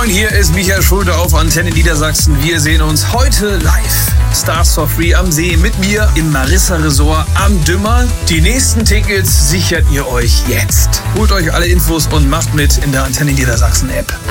Moin, hier ist Michael Schulte auf Antenne Niedersachsen. Wir sehen uns heute live. Stars for Free am See mit mir im Marissa Resort am Dümmer. Die nächsten Tickets sichert ihr euch jetzt. Holt euch alle Infos und macht mit in der Antenne Niedersachsen App.